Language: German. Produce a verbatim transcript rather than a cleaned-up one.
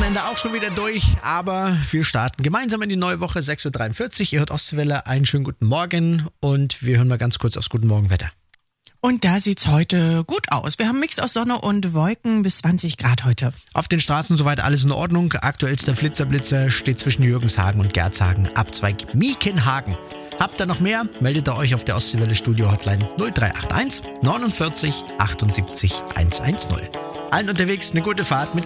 Wochenende auch schon wieder durch, aber wir starten gemeinsam in die neue Woche, sechs Uhr dreiundvierzig. Ihr hört Ostwelle, einen schönen guten Morgen und wir hören mal ganz kurz aufs Guten Morgen Wetter. Und da sieht's heute gut aus. Wir haben einen Mix aus Sonne und Wolken bis zwanzig Grad heute. Auf den Straßen soweit alles in Ordnung. Aktuellster Flitzer-Blitzer steht zwischen Jürgenshagen und Gerzhagen, Abzweig Miekenhagen. Habt ihr noch mehr? Meldet ihr euch auf der Ostseewelle Studio Hotline null drei acht eins neunundvierzig achtundsiebzig hundertzehn. Allen unterwegs eine gute Fahrt mit